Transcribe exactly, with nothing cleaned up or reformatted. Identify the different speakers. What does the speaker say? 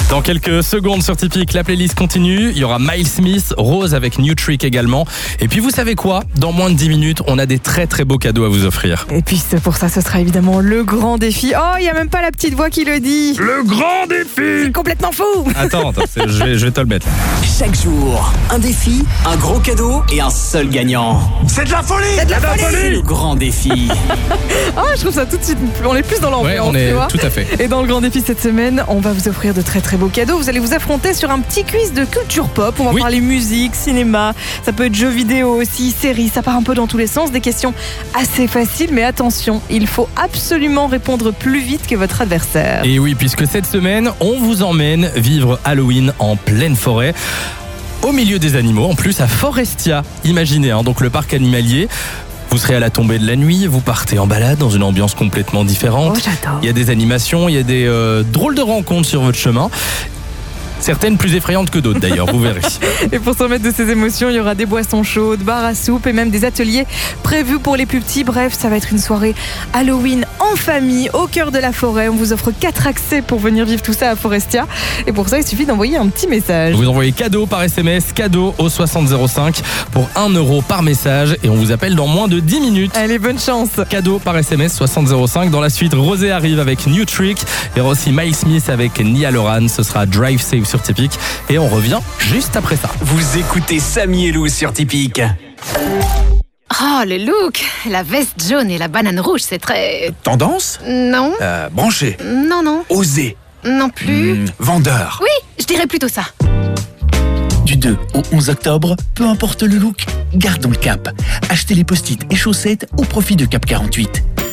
Speaker 1: Dans quelques secondes sur Tipeee, la playlist continue. Il y aura Miles Smith, Rose avec New Trick également. Et puis vous savez quoi ? Dans moins de dix minutes, on a des très très beaux cadeaux à vous offrir.
Speaker 2: Et puis pour ça, ce sera évidemment le grand défi. Oh, il n'y a même pas la petite voix qui le dit.
Speaker 1: Le grand défi !
Speaker 2: C'est complètement fou.
Speaker 1: Attends, attends je, vais, je vais te le mettre.
Speaker 3: Chaque jour, un défi, un gros cadeau et un seul gagnant.
Speaker 4: C'est de la folie.
Speaker 2: C'est de la folie.
Speaker 3: C'est le grand défi.
Speaker 2: Oh, je trouve ça tout de suite, on est plus dans l'ambiance.
Speaker 1: Ouais, on est
Speaker 2: tu vois.
Speaker 1: tout à fait.
Speaker 2: Et dans le grand défi cette semaine, on va vous offrir de très très beaux cadeaux. Vous allez vous affronter sur un petit quiz de culture pop. On va
Speaker 1: Oui.
Speaker 2: parler musique, cinéma, ça peut être jeux vidéo aussi, séries, ça part un peu dans tous les sens. Des questions assez faciles, mais attention, il faut absolument répondre plus vite que votre adversaire.
Speaker 1: Et oui, puisque cette semaine, on vous emmène vivre Halloween en pleine forêt. Au milieu des animaux, en plus à Forestia. Imaginez, hein, donc le parc animalier. Vous serez à la tombée de la nuit, vous partez en balade dans une ambiance complètement différente.
Speaker 2: Oh, j'adore.
Speaker 1: Il y a des animations, il y a des euh, drôles de rencontres sur votre chemin. Certaines plus effrayantes que d'autres d'ailleurs, vous verrez.
Speaker 2: Et pour se remettre de ces émotions, il y aura des boissons chaudes, bars à soupe et même des ateliers prévus pour les plus petits. Bref, ça va être une soirée Halloween en famille, au cœur de la forêt. On vous offre quatre accès pour venir vivre tout ça à Forestia. Et pour ça, il suffit d'envoyer un petit message.
Speaker 1: Vous envoyez cadeau par S M S, cadeau au soixante zéro cinq pour un euro par message et on vous appelle dans moins de dix minutes.
Speaker 2: Allez, bonne chance.
Speaker 1: Cadeau par S M S soixante zéro cinq. Dans la suite, Rosé arrive avec New Trick et aussi Miles Smith avec Nia Loran. Ce sera Drive Safe sur Tipeee et on revient juste après ça.
Speaker 3: Vous écoutez Samy et Lou sur Tipeee.
Speaker 5: Oh, le look! La veste jaune et la banane rouge, c'est très...
Speaker 4: Tendance
Speaker 5: Non,
Speaker 4: euh, Branché.
Speaker 5: non, non,
Speaker 4: Osé.
Speaker 5: non plus.
Speaker 4: Mmh, vendeur.
Speaker 5: Oui, je dirais plutôt ça.
Speaker 6: Du deux au onze octobre, peu importe le look, gardons le cap. Achetez les post-it et chaussettes au profit de Cap quarante-huit.